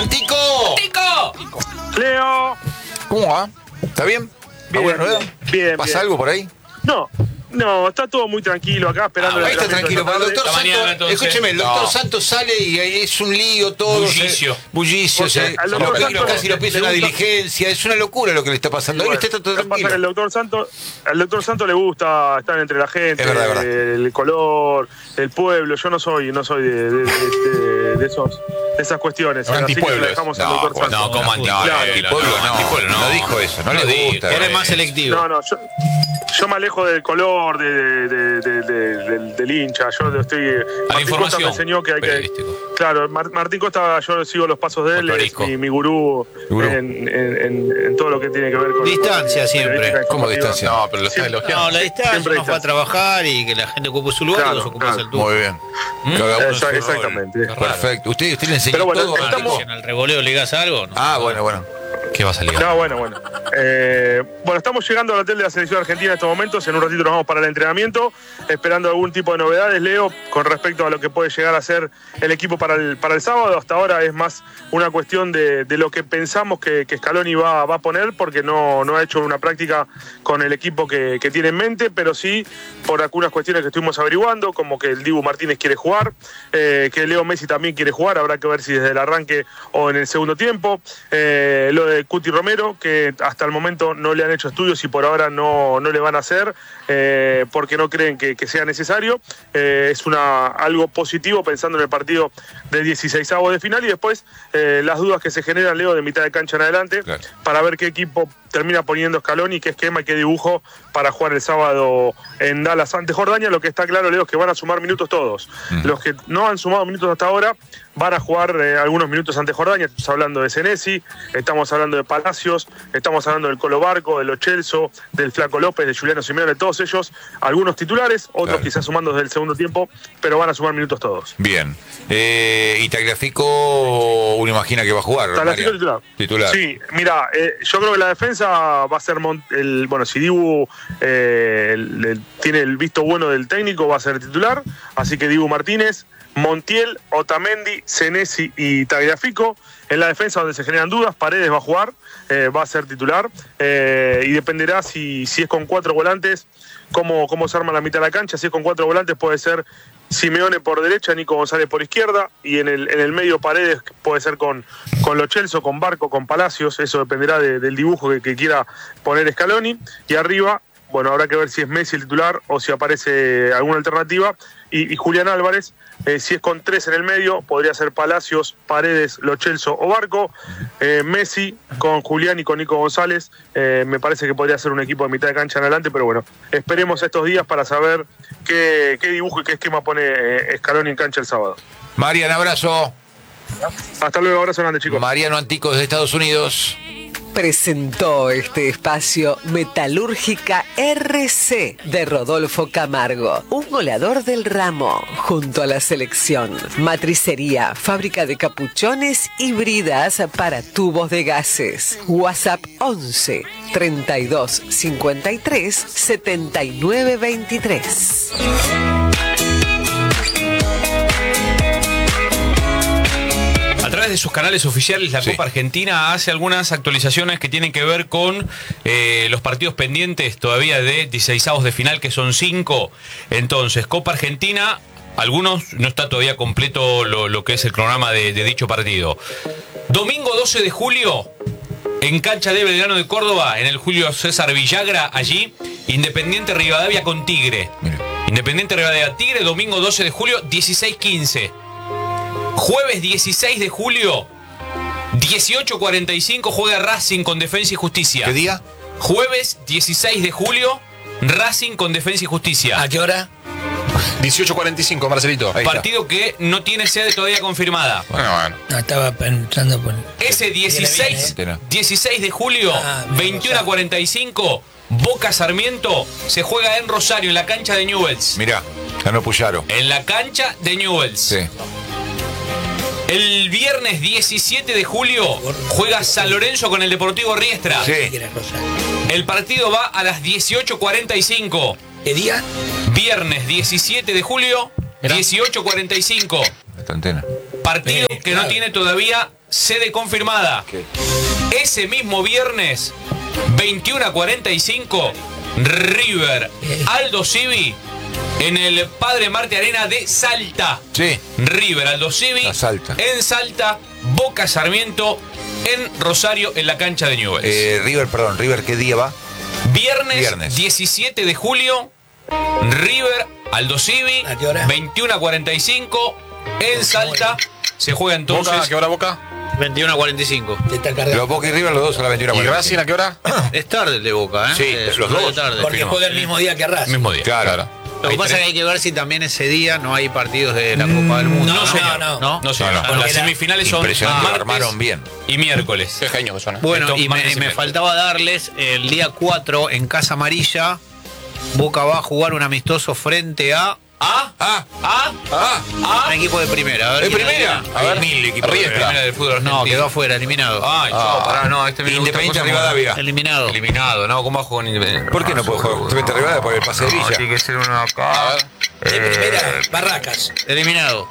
¡Antico! ¡Antico! Leo. ¿Cómo va? ¿Está bien? Bien, ¿Alguna novedad? bien, ¿Pasa bien. algo por ahí? No, está todo muy tranquilo acá esperando. Ahí está tranquilo, pero el doctor Esta mañana, Santos, entonces. escúcheme, el doctor No. Santos sale y ahí es un lío todo. Bullicio. Bullicio, Porque al doctor Santos casi lo piensa le una gusta- diligencia, es una locura lo que le está pasando. Ahí Bueno, usted está todo lo que pasa es que tranquilo. al doctor Santos le gusta estar entre la gente, Es verdad. el color, el pueblo. Yo no soy de esas cuestiones. Así que Antipueblo le dejamos al No, doctor bueno, Santos. No, como antipueblo. Claro, antipueblo no. Antipueblo No dijo eso, no le gusta. Eres más selectivo. No, yo me alejo del color, del hincha. Yo estoy. A la Martín Costa información. me enseñó que hay que. Periodístico. Claro, Martín Costa, yo sigo los pasos de él, es Folclorisco. mi gurú Gurú. en todo lo que tiene que ver con. Distancia siempre. periodística ¿Cómo informativa. distancia? No, pero lo está elogiando. No, la distancia, Siempre uno fue a distancia. trabajar y que la gente ocupe su lugar Claro, y vos ocupás claro. el tuyo. Muy bien. Cada uno su rol. Exactamente. Perfecto. ¿Usted le enseñó Pero bueno, todo? estamos- Si en el revoleo ligás algo, ¿no? Ah, bueno. ¿Qué va a salir? No, bueno. Bueno, estamos llegando al hotel de la selección argentina en estos momentos. En un ratito nos vamos para el entrenamiento, esperando algún tipo de novedades, Leo, con respecto a lo que puede llegar a ser el equipo para el sábado. Hasta ahora es más una cuestión de lo que pensamos que Scaloni va a poner, porque no ha hecho una práctica con el equipo que tiene en mente, pero sí por algunas cuestiones que estuvimos averiguando, como que el Dibu Martínez quiere jugar, que Leo Messi también quiere jugar, habrá que ver si desde el arranque o en el segundo tiempo. Lo de Cuti Romero, que hasta el momento no le han hecho estudios y por ahora no le van a hacer, porque no creen que sea necesario. Es algo positivo pensando en el partido del 16avo de final, y después las dudas que se generan, Leo, de mitad de cancha en adelante, Claro. para ver qué equipo termina poniendo Scaloni, qué esquema y qué dibujo para jugar el sábado en Dallas ante Jordania. Lo que está claro, Leo, es que van a sumar minutos todos. Los que no han sumado minutos hasta ahora van a jugar algunos minutos ante Jordania. Estamos hablando de Senesi, estamos hablando de Palacios, estamos hablando del Colo Barco, de Lo Celso, del Flaco López, de Juliano Simeone, todos ellos, algunos titulares, otros Claro. quizás sumando desde el segundo tiempo, pero van a sumar minutos todos. Bien. Y Tagliafico, uno imagina que va a jugar. Tagliafico María. titular. Sí, mira, yo creo que la defensa va a ser si Dibu tiene el visto bueno del técnico, va a ser titular, así que Dibu Martínez, Montiel, Otamendi, Senesi y Tagliafico. En la defensa, donde se generan dudas, Paredes va a jugar, va a ser titular, y dependerá si es con 4 volantes, cómo se arma la mitad de la cancha. Si es con 4 volantes, puede ser Simeone por derecha, Nico González por izquierda, y en el medio Paredes puede ser con Lo Celso, con Barco, con Palacios. Eso dependerá del dibujo que quiera poner Scaloni. Y arriba, bueno, habrá que ver si es Messi el titular o si aparece alguna alternativa. Y Julián Álvarez, si es con 3 en el medio, podría ser Palacios, Paredes, Lo Celso o Barco. Messi con Julián y con Nico González, me parece que podría ser un equipo de mitad de cancha en adelante, pero bueno, esperemos estos días para saber qué dibujo y qué esquema pone Scaloni en cancha el sábado. Mariano, abrazo. Hasta luego, abrazo grande, chicos. Mariano Antico desde Estados Unidos. Presentó este espacio Metalúrgica RC de Rodolfo Camargo, un goleador del ramo, junto a la selección. Matricería, fábrica de capuchones y bridas para tubos de gases. WhatsApp 11 32 53 79 23. A través de sus canales oficiales, la Sí. Copa Argentina hace algunas actualizaciones que tienen que ver con los partidos pendientes todavía de 16avos de final, que son 5. Entonces, Copa Argentina, algunos no está todavía completo lo que es el cronograma de dicho partido. Domingo 12 de julio, en cancha de Belgrano de Córdoba, en el Julio César Villagra, allí, Independiente Rivadavia con Tigre. Mira. Independiente Rivadavia Tigre, domingo 12 de julio, 16:15. Jueves 16 de julio, 18:45, juega Racing con Defensa y Justicia. ¿Qué día? Jueves 16 de julio, Racing con Defensa y Justicia. ¿A qué hora? 18:45, Marcelito. Ahí está. Partido que no tiene sede todavía confirmada. Bueno. No, estaba pensando por... Ese 16 de julio, Ah, 21:45, Boca Sarmiento se juega en Rosario, en la cancha de Newell's. Mirá, ganó Puyaro. En la cancha de Newell's. Sí. El viernes 17 de julio juega San Lorenzo con el Deportivo Riestra. Sí. El partido va a las 18:45. ¿Qué día? Viernes 17 de julio, 18:45. Esta antena. Partido que no tiene todavía sede confirmada. ¿Qué? Ese mismo viernes, 21:45, River Aldo Civi en el Padre Martí Arena de Salta. Sí. River Aldo Civi A Salta. en Salta, Boca Sarmiento en Rosario en la cancha de Newell's. River, ¿qué día va? Viernes 17 de julio, River Aldo Civi, ¿A qué hora? 21:45 en Salta. Se juega entonces. ¿Boca? ¿A qué hora Boca? 21:45. Te está cargando. Los Boca y River, los dos a la 21. ¿Y Racing a qué hora? Es tarde el de Boca, ¿eh? Sí, Es los re dos. tarde. Porque Porque juega el mismo día que Racing. Mismo día. Claro. Lo que pasa es que hay que ver si también ese día no hay partidos de la Copa del Mundo. No, señor. ¿No? No, señor. No, no. Las semifinales son Impresionante, lo martes armaron bien. y miércoles. Qué genio que son. Bueno, Esto, y martes y me miércoles. faltaba darles el día 4 en Casa Amarilla. Boca va a jugar un amistoso frente a un equipo de primera. A ver ¿De quién primera? adivina. A ver, mil equipos de Riestra. primera del fútbol No, argentino. quedó afuera, eliminado. Ay, pará, no, este me gusta Independiente cosa Rivadavia. Eliminado. Eliminado, ¿no? ¿Cómo va a jugar en Independiente? ¿Por qué no puede jugar Independiente Rivadavia? Por el pase de Villa. Tiene que ser uno acá. De primera, Barracas. Eliminado.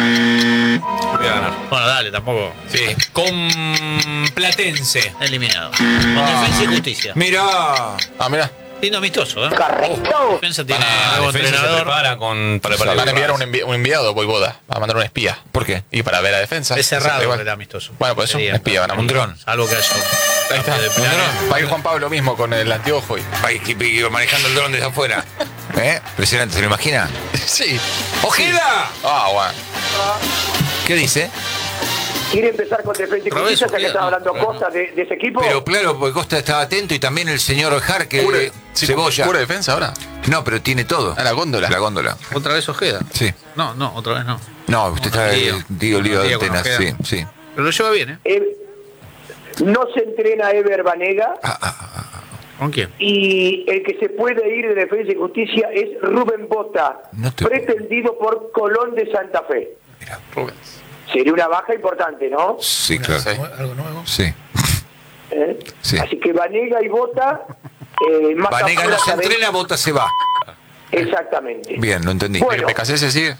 Voy a ganar. Bueno, dale, tampoco. Sí. Con Platense. Eliminado. Con Defensa y Justicia. Mirá. Ah, mirá. Lindo amistoso, ¿eh? Correcto. Defensa tiene nuevo Defensa se entrenador. prepara para el Van a partido. enviar un enviado, Voivoda. Va a mandar un espía. ¿Por qué? Y para ver a defensa. Es cerrado Igual. el amistoso. Bueno, pues eso, un Sería. espía. Van a Un dron. Salvo que haya Ahí está. de planes. Va a ir Juan Pablo mismo con el anteojo. Y manejando el dron desde afuera. Impresionante, ¿se lo imagina? Sí. ¡Ojeda! Ah, bueno. ¿Qué dice? ¿Quiere empezar con Defensa y Justicia, ya que estaba hablando Claro. cosas de ese equipo? Pero claro, porque Costa estaba atento y también el señor Jarque, Cebolla. ¿Pura defensa ahora? No, pero tiene todo. Ah, la góndola. La góndola. ¿Otra vez Ojeda? Sí. No, otra vez no. No, usted está lío de lío con antenas. Ojeda. Sí. Pero lo lleva bien, ¿eh? No se entrena Ever Banega ¿Con quién? y el que se puede ir de Defensa y Justicia es Rubén Bota, No te- pretendido por Colón de Santa Fe. Rubens. Sería una baja importante, ¿no? Sí, claro. Sí. ¿Algo nuevo? Sí. ¿Eh? Sí. Así que Banega y Bota más Vanega afuera no se también. entrena, Bota se va. Exactamente. Bien, lo entendí. Bueno. ¿El PKC se sigue?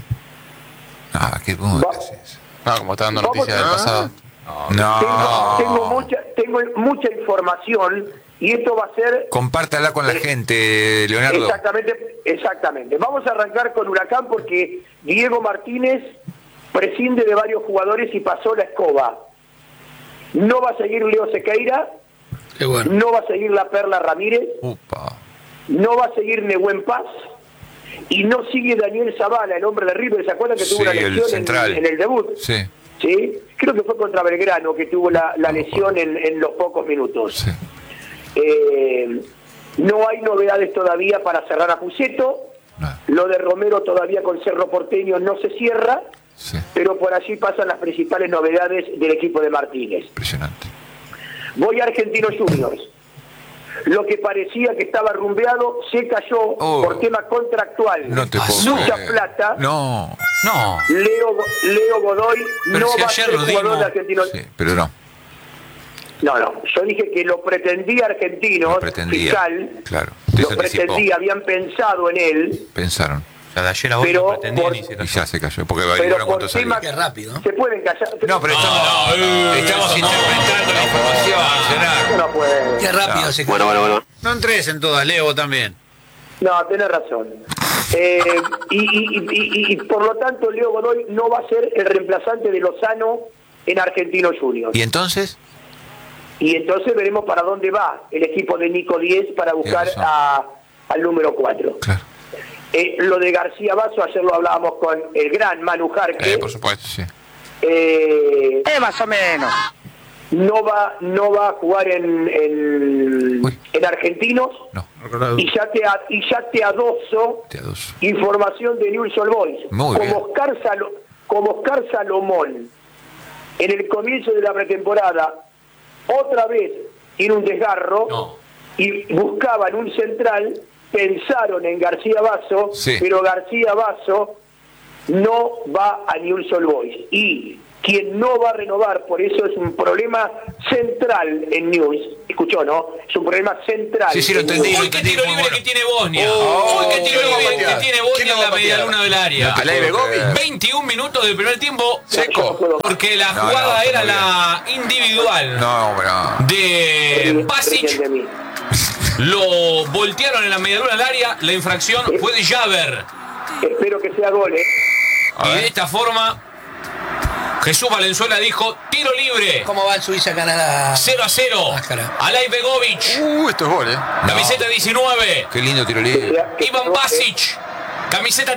Ah, qué bueno. Va- No, como está dando Vamos noticias del a- pasado. No. Tengo mucha información y esto va a ser Compártala con la gente, Leonardo. Exactamente. Vamos a arrancar con Huracán porque Diego Martínez prescinde de varios jugadores y pasó la escoba. No va a seguir Leo Sequeira, Qué bueno. no va a seguir la Perla Ramírez, Upa. no va a seguir Nehuen Paz y no sigue Daniel Zavala, el hombre de River. ¿Se acuerdan que tuvo Sí, una el lesión central. en el debut? Sí, ¿Sí? Creo que fue contra Belgrano que tuvo la lesión en los pocos minutos. sí. No hay novedades todavía para cerrar a Puceto. No. Lo de Romero todavía con Cerro Porteño no se cierra, Sí, pero por allí pasan las principales novedades del equipo de Martínez. impresionante. Voy a Argentinos Juniors. Lo que parecía que estaba rumbeado se cayó por tema contractual. No te puedo Mucha creer. plata. No. No. Leo Godoy Pero no si va a ayer ser lo jugador dimos. de Argentinos. Sí, pero no. No, yo dije que lo pretendía Argentinos, Lo pretendía. fiscal. Claro. Lo Se anticipó. pretendía, habían pensado en él, Pensaron. O sea, de ayer a hoy Pero lo pretendían por- y se Y cayó. ya se cayó. Porque pero averiguaron por cuánto salía. tema Qué rápido. se pueden callar. No, pero estamos interpretando la información, Leonardo. No puede. Qué rápido se Bueno. No entres en todas, Leo también. No, tenés razón. Y por lo tanto, Leo Godoy no va a ser el reemplazante de Lozano en Argentinos Juniors. ¿Y entonces? Y entonces veremos para dónde va el equipo de Nico 10 para buscar Tienes razón. al número 4. Claro. Lo de García Basso, ayer lo hablábamos con el gran Manu Jarque. Por supuesto. Sí. Más o menos. No va a jugar en Argentinos. No. Y ya te adoso Te adoso. información de Newell's Old Boys. Muy bien. Como Oscar Salomón en el comienzo de la pretemporada otra vez tiene un desgarro y buscaban un central, pensaron en García Basso, Sí. pero García Basso no va a Newell's Old Boys. Y quien no va a renovar, por eso es un problema central en News. Escuchó, ¿no? Es un problema central. Sí, lo en entendí. News. Uy, qué tiro libre que tiene Bosnia. Oh, Uy, qué tiro ¿quién lo va a libre que patear? tiene Bosnia ¿Quién lo en va la a patear? medialuna del área. ¿A la Begovic? 21 minutos del primer tiempo. Seco. Porque la No, jugada no, era muy la individual No, hombre, no. de Basic. Frente a mí. Lo voltearon en la medialuna del área. La infracción fue de Javer. Espero que sea gol, ¿eh? A Y ver. de esta forma, Jesús Valenzuela dijo: tiro libre. ¿Cómo va el Suiza-Canadá? 0-0. Máscara. Alay Begovic. Esto es gol, Camiseta 19. Qué lindo tiro libre. Que sea Ivan gol, ¿eh? Basic. Camiseta